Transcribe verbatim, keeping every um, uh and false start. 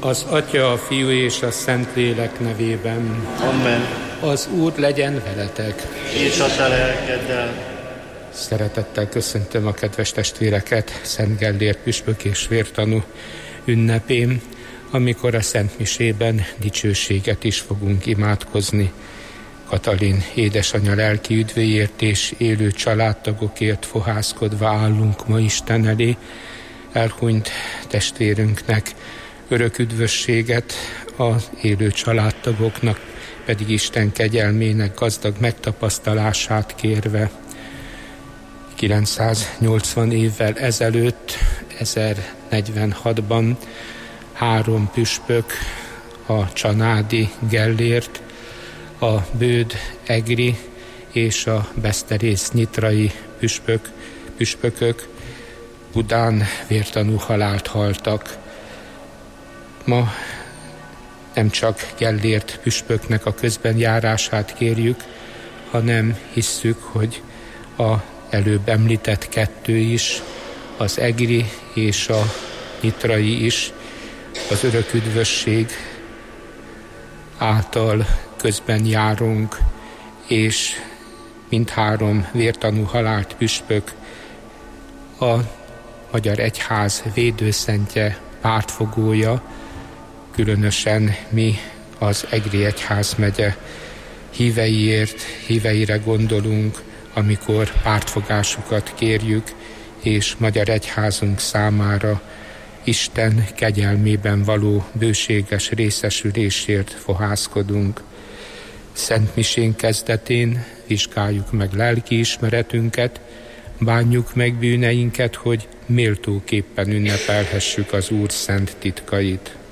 Az Atya, a Fiú és a Szentlélek nevében. Amen. Az Úr legyen veletek. És a te lelkeddel. Szeretettel köszöntöm a kedves testvéreket Szent Gellért püspök és vértanú ünnepén, amikor a Szent Misében dicsőséget is fogunk imádkozni. Katalin édesanyja lelki üdvéért és élő családtagokért fohászkodva állunk ma Isten elé. Elhunyt testvérünknek örök üdvösséget, az élő családtagoknak pedig Isten kegyelmének gazdag megtapasztalását kérve. kilencszáznyolcvan évvel ezelőtt, ezernegyvenhatban három püspök, a csanádi Gellért, a bőd egri és a beszterész nyitrai püspök, püspökök Budán vértanú halált haltak. Ma nem csak Gellért püspöknek a közbenjárását kérjük, hanem hisszük, hogy a előbb említett kettő is, az egri és a nyitrai is az örök üdvösség által közben járunk, és mindhárom vértanú halált püspök a Magyar Egyház védőszentje, pártfogója, különösen mi az Egri Egyházmegye híveiért, híveire gondolunk, amikor pártfogásukat kérjük, és Magyar Egyházunk számára Isten kegyelmében való bőséges részesülésért fohászkodunk. Szent Misén kezdetén vizsgáljuk meg lelkiismeretünket, bánjuk meg bűneinket, hogy méltóképpen ünnepelhessük az Úr szent titkait.